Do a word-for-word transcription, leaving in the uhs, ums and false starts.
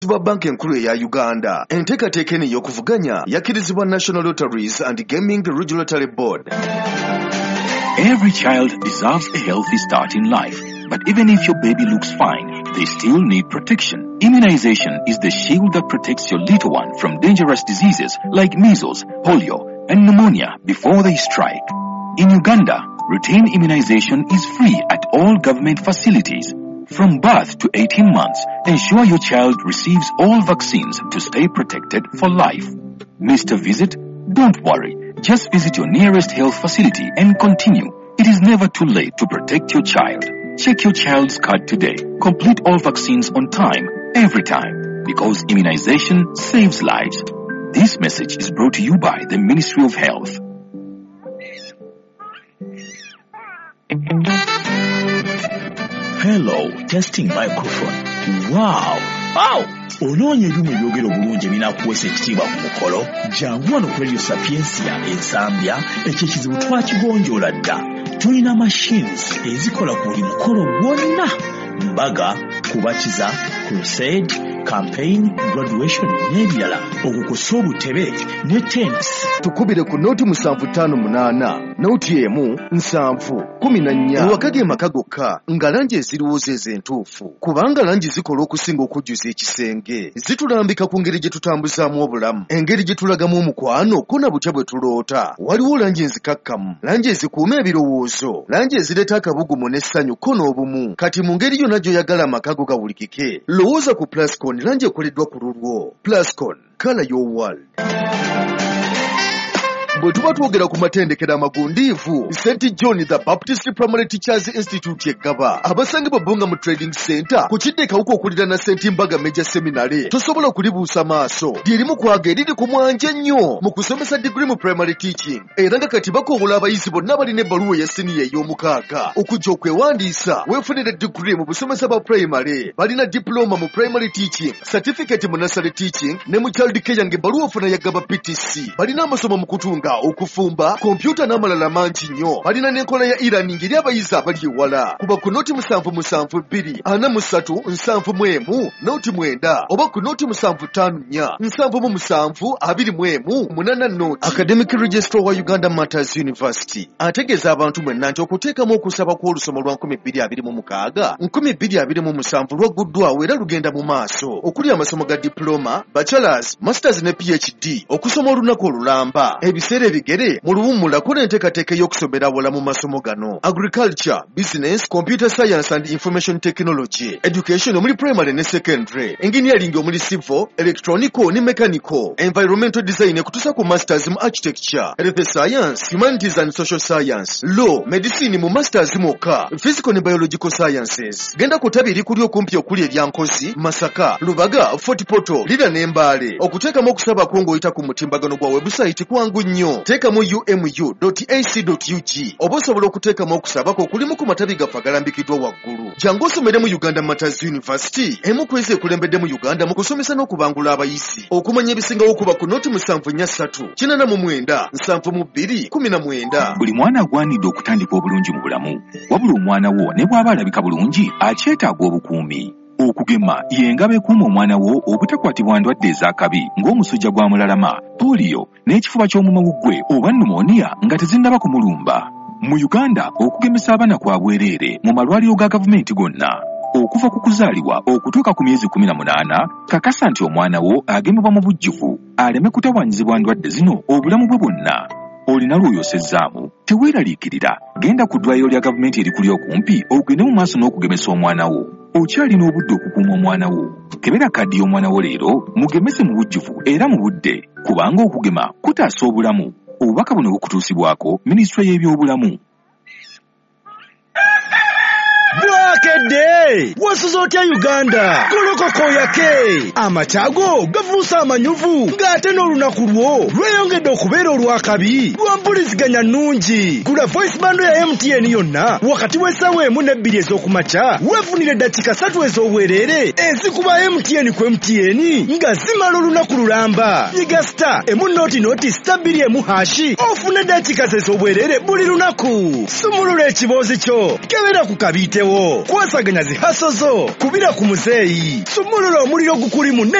Ba banki enkulu ya Uganda enteekateeka eno ey'okuvuganya yakkirizibwa National Lotteries and Gaming Regulatory Board. Every child deserves a healthy start in life, but even if your baby looks fine, they still need protection. Immunization is the shield that protects your little one from dangerous diseases like measles, polio, and pneumonia before they strike. In Uganda, routine immunization is free at all government facilities. From birth to eighteen months, ensure your child receives all vaccines to stay protected for life. Mister Visit, don't worry. Just visit your nearest health facility and continue. It is never too late to protect your child. Check your child's card today. Complete all vaccines on time, every time, because immunization saves lives. This message is brought to you by the Ministry of Health. Hello, testing microphone. Wow! Wow! Onoonye ebyuma ebyogera obulungi ebinakuweesa ekitiibwa ku mukolo. Jangu wano ku Radio Sapiensia ensambya ekyo ekizibu twakigonjoola dda. Tulina machines ezikola ku buli mukolo gwonna. Mbaga, kubatiza, crusade, campaign, graduation n'ebirala. Okukusa obutebe ne tents. Tukubire ku noti musanvu ttaano munaana noti emu nsanvu kumi na nnya wakage makagokka nga langi eziriwooza ez'entuufu kubanga langi zikola okusinga okujjuza ekisenge zitulambika ku ngeri gye tutambuzaamu obulamu engeri gye tulagamu omukwano ko na butya bwe tuloota waliwo langi enzikakkamu langi ezikuuma ebirowoozo langi ezireeta akabugumu n'essanyu ko n'obumu kati mu ngeri yonna gy'oyagala amakago gabulikike lowooza ku Plascon langi ekoleddwa ku lulwo Plascon color your world. Bwe tuba twogera ku matendekero amagundiivu Saint John the Baptist Primary Teachers Institute eggaba abasangibwa Bunga mu Trading Center ku kiddekawuko okulira na Saint Mbaga Major Seminary tosobola okulibuusa maaso lyerimu kwaga eriri ku mwanje nnyo mu kusomesa degree mu primary teaching era nga kati bakobola abayizi bonna balina ebbaluwa ya siniya ey'omukaaga okujja okwewandiisa weefunire degree mu busomesa bwa primary balina diploma mu primary teaching certificate mu nursery teaching ne mu child care ng'ebbaluwa ofuna yaggaba P T C balina amasomo mu kutunga okufumba kompyuta n'amalala mangi nnyo balina n'enkola ya e-learning eri abayizi abali ewala kuba ku noti musanvu musanvu bbiri ana mu ssatu nsanvu mu emu noti mwenda oba ku noti musanvu ttaano nnya nsanvu mu musanvu abiri mu emu munaana noti. Academic Registrar wa Uganda Matters University ategeeza abantu mwenna nti okuteekamu okusaba kw'olusoma lwa nkumi bbiri abiri mu mukaaga nkumi bbiri abiri mu musanvu lwagguddwawo era lugenda mu maaso okuli amasomo ga diploma bachelors masters ne P H D okusoma olunaku olulamba ebiseera ebigere mu luwummula kola enteekateeka y'okusomera awala mu masomo gano agriculture business computer science and information technology education omuli primary ne secondary engineering omuli civil electronical ne mechanical environmental design ekutuusa ku masters mu architecture health science humanities and social science law medicine mu masters mwokka physical ne biological sciences genda ku ttabi erikuli okumpi okuli eryankozi Masaka Lubaga Fort Portal lira n'embaale okuteekamu okusaba kwo ng'oyita ku mutimbagano gwa website kwangu nnyo teekamu u m u dot a c dot u g oba osobola okuteekamu okusabako kulimu ku matabi gaffe agalambikiddwa waggulu jangu osomere mu Uganda Matters University emu ku ezi ekulembedde mu Uganda mu kusomesa n'okubangula abayizi okumanya ebisingawo okuba ku noti musanvu nnya ssatu kinaana mu mwenda nsanvu mu bbiri kumi na mwenda. Buli mwana agwanidde okutandika obulungi mu bulamu wabula omwana wo ne bw'aba alabika bulungi akyetaaga obukuumi. Okugema y'engabo ekuuma omwana wo obutakwatibwa ndwadde ez'akabi ng'omusujja gwa mulalama polio n'ekifuba ky'omumawuggwe oba pneumonia nga tezinnaba kumulumba. Mu Uganda okugemesa abaana kwa bwereere mu malwaliro ga gavumenti gonna okuva ku kuzaalibwa okutuuka ku myezi kumi na munaana kakasa nti omwana wo agemebwa mu bujjuvu aleme kutawaanyizibwa ndwadde zino obulamu bwe bwonna. Olina lw'oyosezzaamu teweeraliikirira genda ku ddwaliro lya gavumenti erikuli okumpi ogende mu maaso n'okugemesa omwana wo. Okyalina obudde okukuuma omwana wo. Kebera kaddi y'omwana wo leero mugemese mu bujjuvu era mu budde kubanga okugema kutaasa obulamu. Obubaka buno bukutuusibwako Minisitule y'ebyobulamu. Bwakedde wasuza otya Uganda golokoko yake amatago gavuusa amanyuvu ng'ate n'olunaku lwo lweyongedde okubeera olwakabi lwa mpuliziganya nnungi. Gula voice bando ya M T N yonna wakati w'essaawa emu n'ebbiri ez'okumakya weefunire eddakiika ssatu ez'obwereere ezikuba M T N ku M T N nga zimala olunaku lulamba. Nyiga star emu nooti nooti star bbiri emu hashi ofune eddakiika ez'obwereere buli lunaku. Sumulula ekiboozi kyo kebera ku kabiitewo kwasaganya zihaso zo kubira ku muzeeyi sumulula omuliro gukuli mu